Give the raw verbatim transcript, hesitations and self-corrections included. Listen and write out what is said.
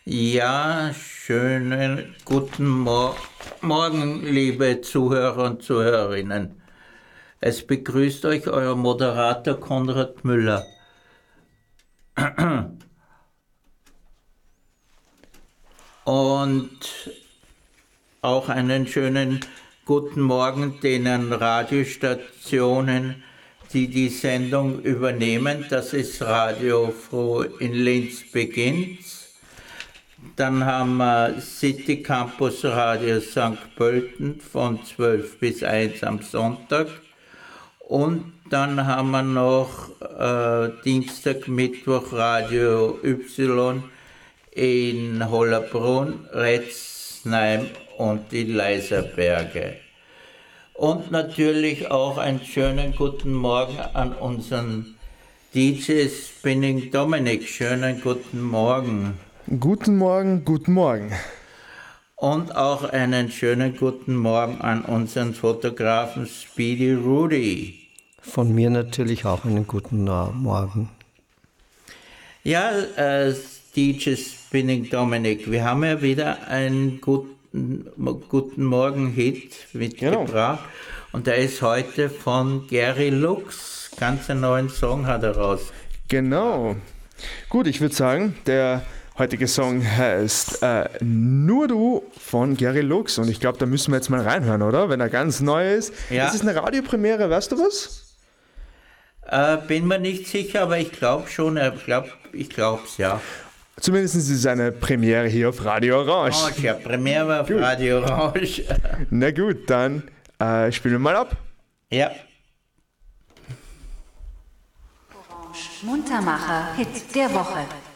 Ja, schönen guten Mor- Morgen, liebe Zuhörer und Zuhörerinnen. Es begrüßt euch euer Moderator Konrad Müller. Und auch einen schönen guten Morgen den Radiostationen, die die Sendung übernehmen. Das ist Radio Froh in Linz beginnt. Dann haben wir City Campus Radio Sankt Pölten von zwölf bis eins am Sonntag. Und dann haben wir noch äh, Dienstag, Mittwoch Radio Y in Hollabrunn, Retzheim und die Leiserberge. Und natürlich auch einen schönen guten Morgen an unseren D J Spinning Dominik. Schönen guten Morgen. Guten Morgen, guten Morgen. Und auch einen schönen guten Morgen an unseren Fotografen Speedy Rudy. Von mir natürlich auch einen guten Morgen. Ja, äh, D J Spinning Dominik, wir haben ja wieder einen guten, guten Morgen-Hit mitgebracht. Genau. Und der ist heute von Gary Lux. Ganz einen neuen Song hat er raus. Genau. Gut, ich würde sagen, der heutige Song heißt äh, Nur du von Gary Lux. Und ich glaube, da müssen wir jetzt mal reinhören, oder? Wenn er ganz neu ist. Ja. Das ist eine Radiopremiere, weißt du was? Äh, bin mir nicht sicher, aber ich glaube schon. Ich glaube, ich glaube es, ja. Zumindest ist es eine Premiere hier auf Radio Orange. Oh, ja, Premiere auf gut. Radio Orange. Na gut, dann äh, spielen wir mal ab. Ja. Orange Muntermacher Hit der Woche.